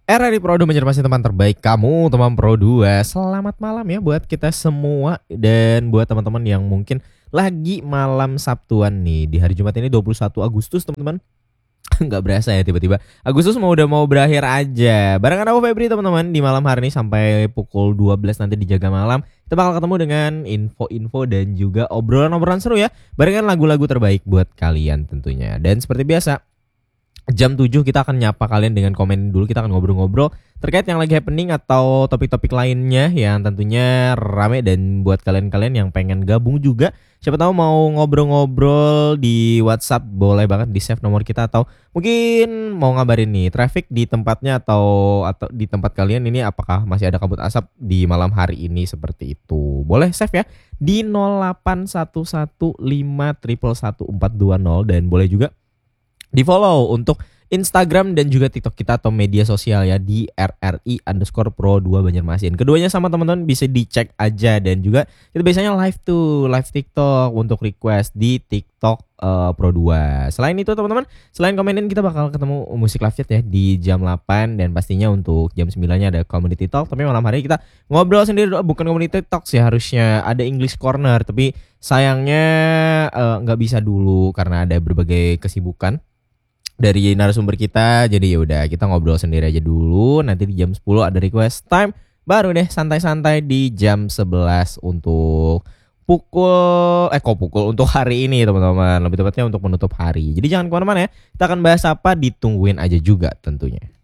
RRI Pro 2 mencermati teman terbaik kamu, teman Pro 2. Selamat malam ya buat kita semua dan buat teman-teman yang mungkin lagi malam Sabtuan nih. Di hari Jumat ini 21 Agustus teman-teman. Nggak berasa ya tiba-tiba Agustus udah mau berakhir aja. Barengan aku Febri teman-teman di malam hari ini sampai pukul 12 nanti di Jaga Malam. Kita bakal ketemu dengan info-info dan juga obrolan-obrolan seru ya. Barengan lagu-lagu terbaik buat kalian tentunya. Dan seperti biasa jam 7 kita akan nyapa kalian dengan komen dulu. Kita akan ngobrol-ngobrol terkait yang lagi happening atau topik-topik lainnya yang tentunya rame. Dan buat kalian-kalian yang pengen gabung juga, siapa tahu mau ngobrol-ngobrol di WhatsApp, boleh banget di save nomor kita. Atau mungkin mau ngabarin nih traffic di tempatnya atau di tempat kalian ini apakah masih ada kabut asap di malam hari ini, seperti itu. Boleh save ya di 081151111420. Dan boleh juga di follow untuk Instagram dan juga TikTok kita atau media sosial ya di RRI_Pro2 Banjarmasin. Keduanya sama teman-teman bisa dicek aja. Dan juga kita biasanya live TikTok untuk request di TikTok Pro 2. Selain itu teman-teman, selain komenin kita bakal ketemu musik live chat ya di jam 8. Dan pastinya untuk jam 9-nya ada community talk. Tapi malam hari kita ngobrol sendiri, bukan community talk sih, harusnya ada English Corner. Tapi sayangnya nggak bisa dulu karena ada berbagai kesibukan dari narasumber kita. Jadi yaudah kita ngobrol sendiri aja dulu. Nanti di jam 10 ada request time, baru deh santai-santai di jam 11 untuk untuk hari ini teman-teman. Lebih tepatnya untuk menutup hari. Jadi jangan kemana-mana ya. Kita akan bahas apa, ditungguin aja juga tentunya.